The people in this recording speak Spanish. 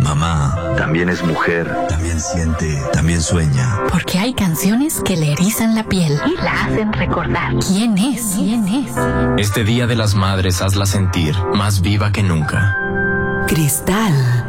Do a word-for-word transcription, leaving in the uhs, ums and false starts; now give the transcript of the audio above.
Mamá también es mujer, también siente, también sueña. Porque hay canciones que le erizan la piel y la hacen recordar quién es, quién es. Este Día de las Madres hazla sentir más viva que nunca. Cristal.